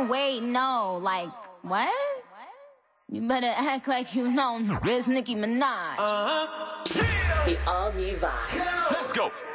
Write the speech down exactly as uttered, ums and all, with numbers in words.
saying wait, no, like, what? You better act like you know it's Nicki Minaj. Uh-huh. Yeah. The all-new vibe. Let's go.